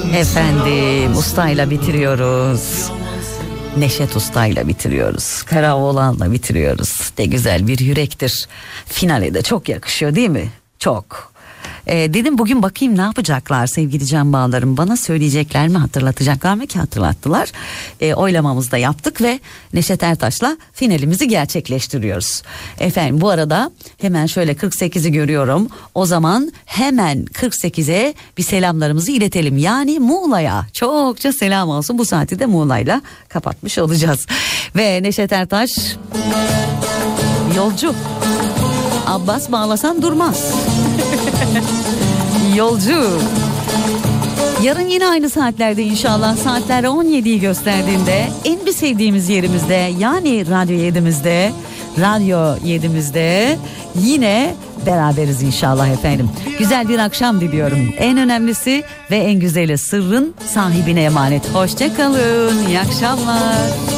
Efendim, Usta'yla bitiriyoruz. Neşet Usta'yla bitiriyoruz. Karaoğlan'la bitiriyoruz. Ne güzel bir yürektir. Finale de çok yakışıyor değil mi? Çok. Dedim bugün bakayım ne yapacaklar sevgili can bağlarım, bana söyleyecekler mi, hatırlatacaklar mı ki hatırlattılar. Oylamamızı da yaptık ve Neşet Ertaş'la finalimizi gerçekleştiriyoruz. Efendim bu arada hemen şöyle 48'i görüyorum, o zaman hemen 48'e bir selamlarımızı iletelim, yani Muğla'ya çokça selam olsun, bu saati de Muğla'yla kapatmış olacağız. Ve Neşet Ertaş yolcu, Abbas bağlasan durmaz. Yolcu. Yarın yine aynı saatlerde inşallah, saatler 17'yi gösterdiğinde en bir sevdiğimiz yerimizde, yani Radyo 7'mizde yine beraberiz inşallah efendim. Güzel bir akşam diliyorum. En önemlisi ve en güzeli sırrın sahibine emanet. Hoşça kalın. İyi akşamlar.